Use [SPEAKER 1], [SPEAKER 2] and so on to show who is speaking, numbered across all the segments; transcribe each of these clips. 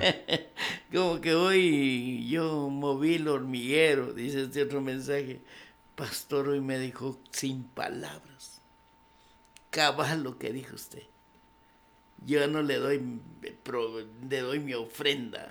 [SPEAKER 1] Como que hoy yo moví el hormiguero, dice este otro mensaje. Pastor, hoy me dijo sin palabras. Cabal lo que dijo usted. Yo no le doy mi ofrenda.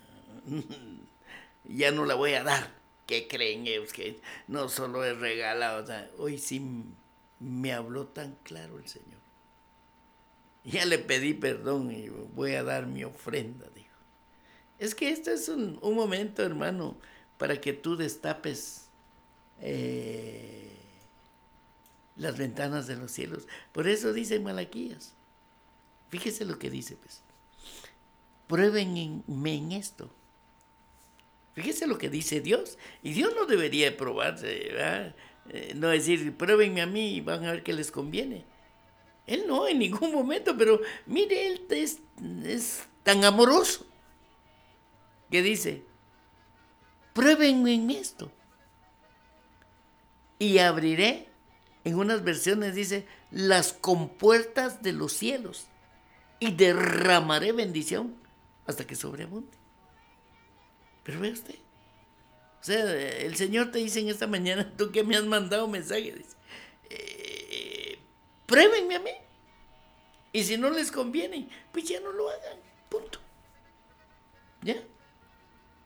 [SPEAKER 1] Ya no la voy a dar. ¿Qué creen ellos? Que no solo es regalado. O sea, hoy sí me habló tan claro el Señor. Ya le pedí perdón y voy a dar mi ofrenda, dijo. Es que este es un momento, hermano, para que tú destapes eh, las ventanas de los cielos. Por eso dice Malaquías. Fíjese lo que dice, pues. Pruébenme en esto. Fíjese lo que dice Dios. Y Dios no debería probarse, ¿verdad? No decir, pruébenme a mí y van a ver qué les conviene. Él no, en ningún momento, pero mire, él es tan amoroso que dice, pruébenme en esto. Y abriré, en unas versiones dice, las compuertas de los cielos y derramaré bendición hasta que sobreabunde. Pero ve usted, o sea, el Señor te dice en esta mañana, tú que me has mandado mensaje, dice, pruébenme a mí. Y si no les conviene, pues ya no lo hagan. Punto. ¿Ya?